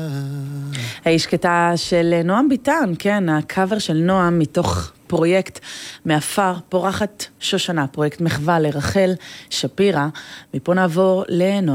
השקטה של נועם ביטן, כן, הקאבר של נועם מתוך פרויקט מאפר פורחת שושנה, פרויקט מחווה לרחל שפירא. מפה נעבור לנועם.